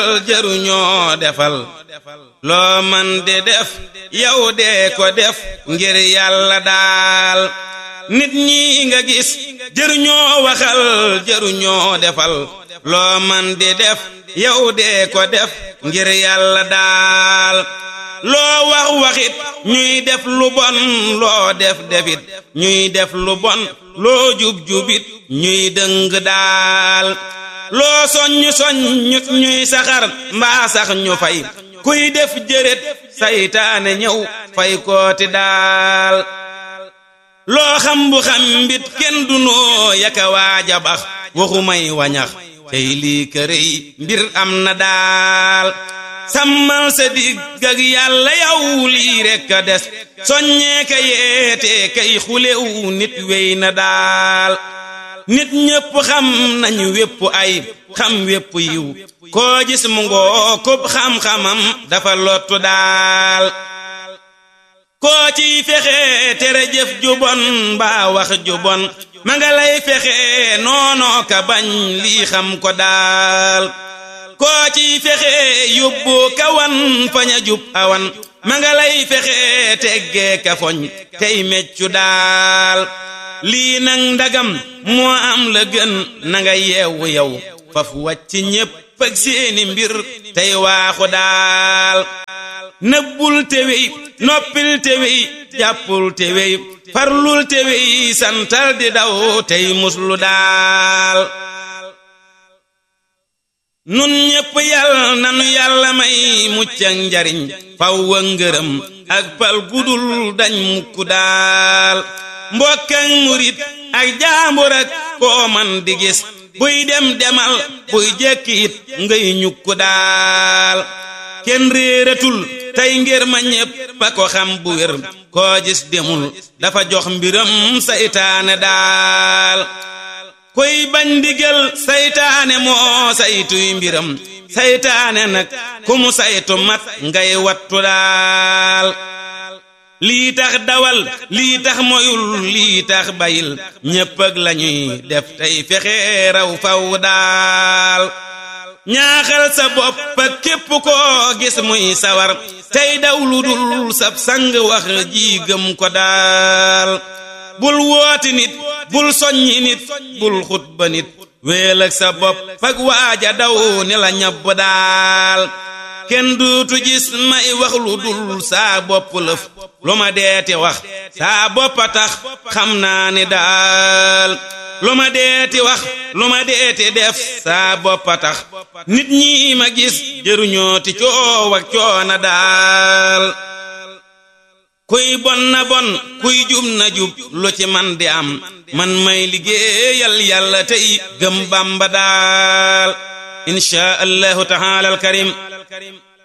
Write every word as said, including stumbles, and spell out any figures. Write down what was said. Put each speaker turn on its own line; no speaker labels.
jëruñoo defal loo man de def yow dee ko def ngir yàlla daal nit ñi nga gis jëruñoo waxal jëruñoo defal loo man de def yow dee ko def ngir yàlla daal loo wax waxit ñuy def lu bon loo def defit ñuy def lu bon loo jub jubit ñuy dëng daal loo soññ soññut ñuy saxar mbaa sax ñu fay kuy def jërét saytaane ñëw fay kooti daal loo xam bu xam mbit kenn du noo yaka waaja bax waxu may wañax tey lii kërëy mbir am na daal sàmmal sa digg ak yàlla yow lii rekk a des soññee ka yeete kay xulew nit wey na daal nit ñépp xam nañu wépp ay xam wépp yiw koo gis mu ngoo kub xam-xamam dafa lottu daal koo ciy fexe tere jëf ju bon mbaa wax ju bon ma nga lay fexe noonoo ka bañ lii xam ko daal koo ciy fexe yóbbu ka wan faña jub awan ma nga lay fexe teggee ka foñ tey meccu daal lii nag ndagam moo am la gën na nga yeewu yow faf wàcc ñépp ak seeni mbir tey waaxu daal nëbbul te wey noppil te wey jàppul te wey farlul te wey santal di daw tey muslu daal nun ñépp yal nanu yàlla may mucc ak njariñ faw wa ngërëm ak pal gudul dañ mukk daal mbokk ak murit ak jaambur ak koo man di gis buy dem demal buy jekkit ngay ñukku daal kenn réeratul tey ngir ma ñépp a ko xam bu wér koo gis demul dafa jox mbiram saytaane daal kuy bañ ndigal saytaane moo saytuy mbiram saytaane nag ku mu saytu mat ngay wattu daal lii tax dawal lii tax moyul lii tax bayil ñépp ak lañuy def tey fexe raw faw daal ñaaxal sa bopp ak képp koo gis muy sawar tey daw lu dul sab sang wax ji gëm ko daal bul wooti nit bul soññi nit bul xutba nit wéel ak sa bopp ak waaja daw ni la ñabb daal kenn duutu gis may wax lu dul saa bopp lëf lu ma deeti wax saa boppa tax xam naa ni daal lu ma deeti wax lu ma deeti def saa boppa tax nit ñi ma gis jëruñoo ti coow ak coona daal kuy bon na bon kuy jub na jub lu ci man di am man may liggéeyal yàlla tey gëm Bamba daal insha allahu taala al karim